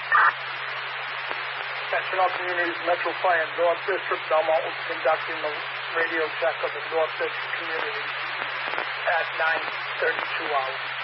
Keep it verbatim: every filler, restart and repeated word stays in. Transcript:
Attention all communities, Metro Fire in North District, Belmont will be conducting the radio check of the North District community at nine thirty-two hours.